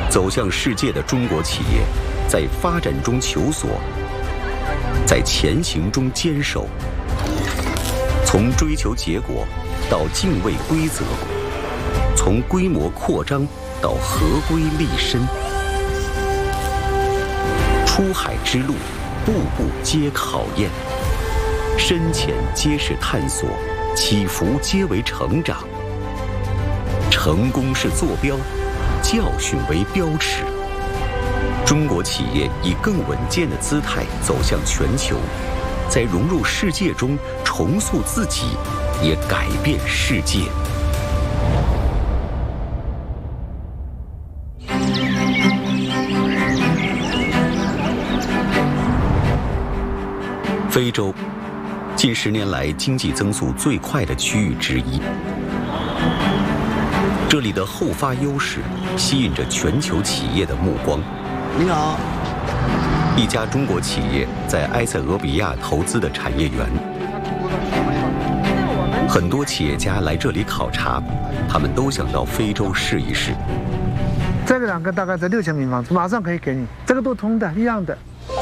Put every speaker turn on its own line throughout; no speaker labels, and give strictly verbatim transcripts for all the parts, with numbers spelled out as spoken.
走向世界的中国企业，在发展中求索，在前行中坚守，从追求结果到敬畏规则，从规模扩张到合规立身。出海之路，步步皆考验，深浅皆是探索，起伏皆为成长。成功是坐标，教训为标尺。中国企业以更稳健的姿态走向全球，在融入世界中重塑自己，也改变世界。非洲，近十年来经济增速最快的区域之一。这里的后发优势吸引着全球企业的目光。
你好，
一家中国企业在埃塞俄比亚投资的产业园，很多企业家来这里考察，他们都想到非洲试一试。
这两个大概在六千平方，马上可以给你，这个都通的，一样的。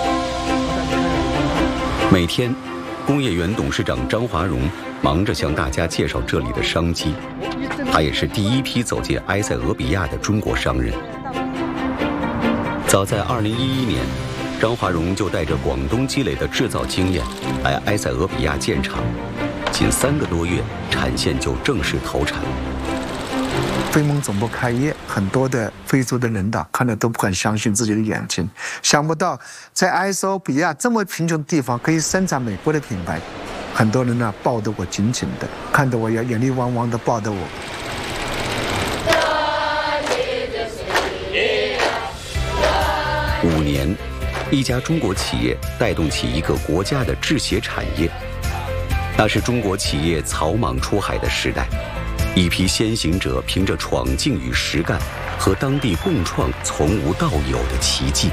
每天，工业园董事长张华荣忙着向大家介绍这里的商机。他也是第一批走进埃塞俄比亚的中国商人。早在二零一一年，张华荣就带着广东积累的制造经验来埃塞俄比亚建厂，仅三个多月，产线就正式投产。
非盟总部开业，很多的非洲的领导看了都不敢相信自己的眼睛，想不到在埃塞俄比亚这么贫穷的地方可以生产美国的品牌，很多人呢抱得我紧紧的，看得我也眼泪汪汪的抱得我。
五年，一家中国企业带动起一个国家的制鞋产业，那是中国企业草莽出海的时代。一批先行者凭着闯劲与实干，和当地共创从无到有的奇迹。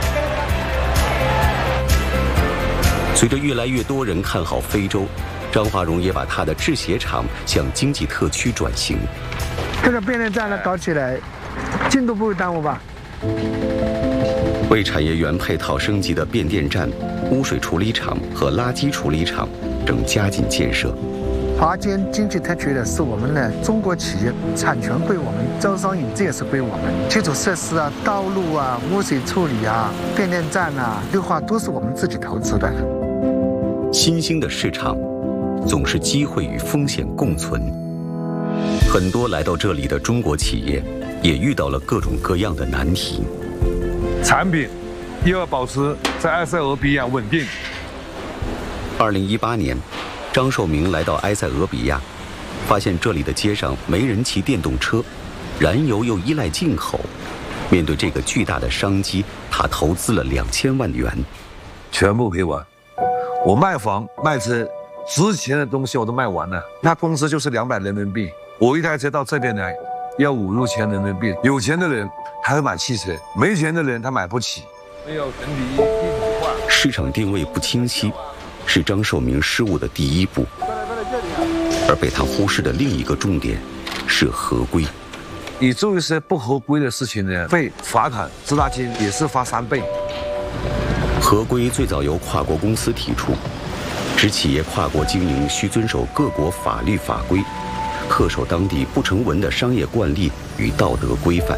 随着越来越多人看好非洲，张华荣也把他的制鞋厂向经济特区转型。
这个变电站呢搞起来，进度不会耽误吧？
为产业园配套升级的变电站、污水处理厂和垃圾处理厂正加紧建设。
华坚经济特区的是我们的中国企业，产权归我们，招商引资也是归我们，基础设施啊、道路啊、污水处理啊、变电站啊、绿化都是我们自己投资的。
新兴的市场总是机会与风险共存，很多来到这里的中国企业也遇到了各种各样的难题。
产品又要保持在埃塞俄比亚稳定。
二零一八年。张寿明来到埃塞俄比亚，发现这里的街上没人骑电动车，燃油又依赖进口。面对这个巨大的商机，他投资了两千万元，
全部赔完。我卖房卖车，值钱的东西我都卖完了。那公司就是两百人民币，我一台车到这边来要五六千人民币。有钱的人他会买汽车，没钱的人他买不起。没有整体一体化，
市场定位不清晰。是张寿明失误的第一步，而被他忽视的另一个重点是合规。
你做一些不合规的事情呢，被罚款，滞纳金也是罚三倍。
合规最早由跨国公司提出，指企业跨国经营需遵守各国法律法规，恪守当地不成文的商业惯例与道德规范。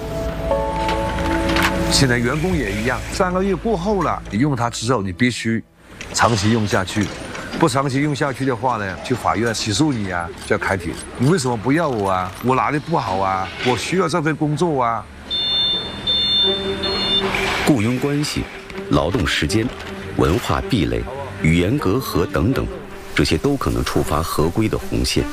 现在员工也一样，三个月过后了，你用它之后，你必须长期用下去，不长期用下去的话呢，去法院起诉你啊，就要开庭。你为什么不要我啊？我哪里不好啊？我需要这份工作啊。
雇佣关系、劳动时间、文化壁垒、语言隔阂等等，这些都可能触发合规的红线。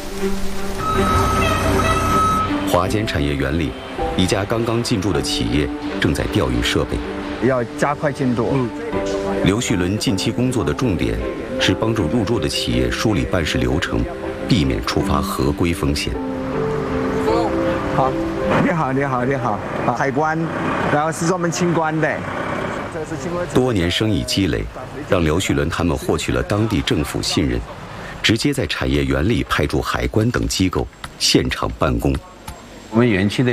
华坚产业园里，一家刚刚进驻的企业正在调运设备，
要加快进度。嗯。
刘旭伦近期工作的重点是帮助入驻的企业梳理办事流程，避免触发合规风险。
好，你好，你好，你好。海关，然后是专门清关的。
多年生意积累，让刘旭伦他们获取了当地政府信任，直接在产业园里派驻海关等机构现场办公。
我们园区的